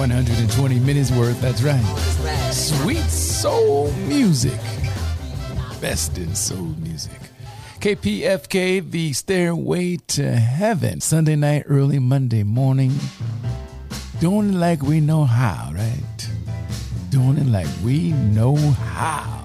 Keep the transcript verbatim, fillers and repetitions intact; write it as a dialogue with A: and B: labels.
A: one hundred twenty minutes worth, that's right. Sweet soul music. Best in soul music. K P F K, the Stairway to Heaven. Sunday night, early Monday morning. Doing it like we know how, right? Doing it like we know how.